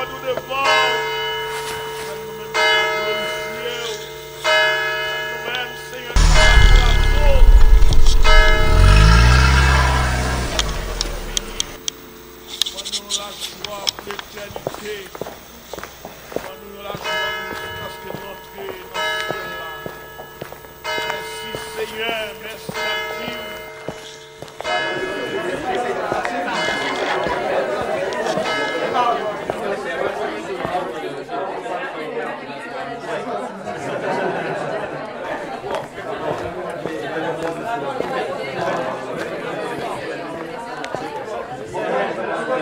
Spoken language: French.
nous devant. Nous-mêmes, glorifier. Nous-mêmes, Seigneur, nous la joie pour l'éternité. Nous la joie jusqu'à ce que nous entrions dans ce ciel-là. Merci Seigneur, merci à Dieu.